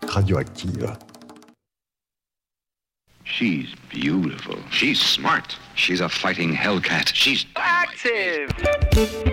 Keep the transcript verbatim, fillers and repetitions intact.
radioactive. She's beautiful. She's smart. She's a fighting hellcat. She's dynamite. Active!